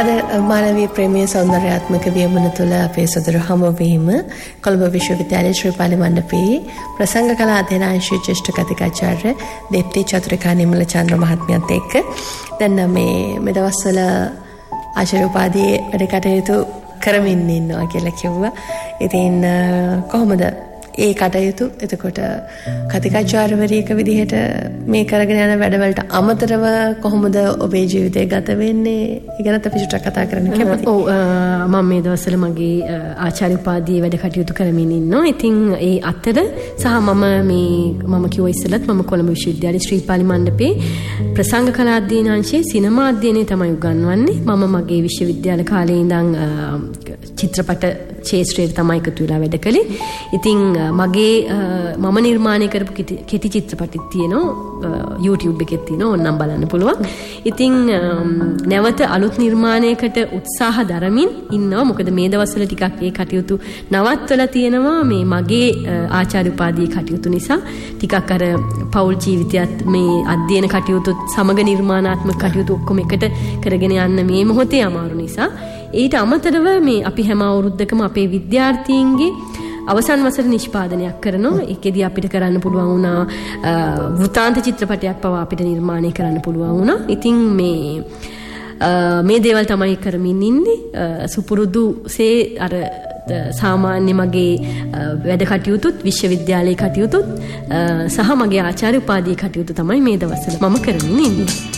මානවීය ප්‍රේමීය සෞන්දර්යාත්මක වියමන තුළ අපේ සොඳුරු හමුවීම කොළඹ විශ්වවිද්‍යාලයේ ශ්‍රීපාලි මණ්ඩපයේ ප්‍රසංග කලා අධ්‍යනාංශයේ ජ්‍යෙෂ්ඨ කතිකාචාර්ය දීප්ති චතුරිකා නිමල චන්ද්‍ර මහත්මියත් එක්ක දැන් මේ දවස්වල ආචාර්ය උපාධියේ වැඩ කටයුතු කරමින් ඉන්නවා කියලා කිව්වා. ඉතින් කොහොමද ඒ කටයුතු එතකොට කතිකාචාර්යවරියක විදිහට මේ කරගෙන යන වැඩවලට අමතරව කොහොමද ඔබේ ජීවිතය ගත වෙන්නේ? ඒ ගැනත් අපි චුට්ටක් කතා කරන්න කැමතියි. ඔව් මම මේ දවස්වල මගේ ආචාර්ය උපාධියේ වැඩ කටයුතු කරමින් ඉන්නවා. ඉතින් ඒ අතර සහ මම කිව්වා ඉස්සෙල්ලත් මම කොළඹ විශ්වවිද්‍යාලයේ ශ්‍රීපාලි මණ්ඩපයේ ප්‍රසංග කලා අධ්‍යනාංශයේ සිනමා අධ්‍යයනය තමයි උගන්වන්නේ. මම මගේ විශ්වවිද්‍යාල කාලේ ඉඳන් චිත්‍රපට ක්ෂේත්‍රයේ තමයි එකතු වෙලා වැඩ කළේ. ඉතින් මගේ මම නිර්මාණය කරපු කෙටි චිත්‍රපටිත් තියෙනවා YouTube එකේ තියෙනවා ඕනනම් බලන්න පුළුවන්. ඉතින් නැවත අලුත් නිර්මාණයකට උත්සාහ දරමින් ඉන්නවා. මොකද මේ දවස්වල ටිකක් ඒ කටයුතු නවත්වලා තියෙනවා මේ මගේ ආචාර්ය උපාධියේ කටයුතු නිසා. ටිකක් අර පෞල් ජීවිතයත් මේ අධ්‍යයන කටයුතු සමග නිර්මාණාත්මක කටයුතු ඔක්කොම එකට කරගෙන යන්න මේ මොහොතේ අමාරු නිසා ඊට අමතරව මේ අපි හැම අවුරුද්දකම අපේ විද්‍යාර්ථීන්ගේ අවසන් වසර නිෂ්පාදනයක් කරනවා. ඒකෙදී අපිට කරන්න පුළුවන් වුණා වෘත්තාන්ත චිත්‍රපටයක් පවා අපිට නිර්මාණය කරන්න පුළුවන් වුණා. ඉතින් මේ දේවල් තමයි කරමින් ඉන්නේ. සුපුරුදුසේ අර සාමාන්‍ය මගේ වැඩ කටයුතුත් විශ්වවිද්‍යාලයේ කටයුතුත් සහ මගේ ආචාර්ය උපාධියේ කටයුතු තමයි මේ දවස්වල මම කරමින් ඉන්නේ.